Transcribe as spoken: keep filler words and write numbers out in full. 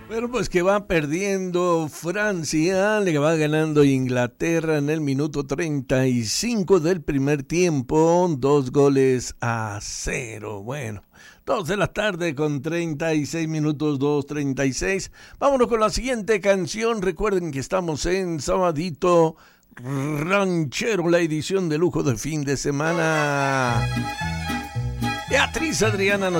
Bueno, pues que va perdiendo Francia, le va ganando Inglaterra en el minuto treinta y cinco del primer tiempo, dos goles a cero. Bueno, dos de la tarde con treinta y seis minutos, dos treinta y seis. Vámonos con la siguiente canción. Recuerden que estamos en Sabadito Ranchero, la edición de lujo de fin de semana. Beatriz Adriana nos